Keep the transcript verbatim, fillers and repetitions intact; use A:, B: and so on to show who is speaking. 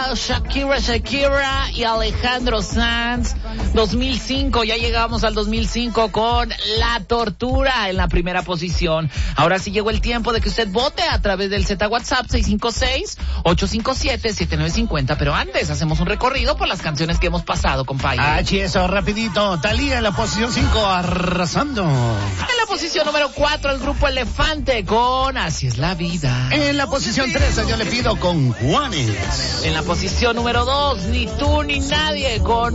A: Shakira, Shakira, Shakira y Alejandro Sanz. dos mil cinco, ya llegamos al dos mil cinco con La Tortura en la primera posición. Ahora sí llegó el tiempo de que usted vote a través del Z WhatsApp seis cinco seis, ocho cinco siete, siete nueve cinco cero. Pero antes hacemos un recorrido por las canciones que hemos pasado, compadre.
B: Ah, sí, eso, rapidito. Thalía en la posición cinco, arrasando.
A: En la posición número cuatro, el grupo Elefante con Así es la vida.
B: En la posición tres, yo le pido con Juanes.
A: En la posición número dos, Ni tú ni nadie con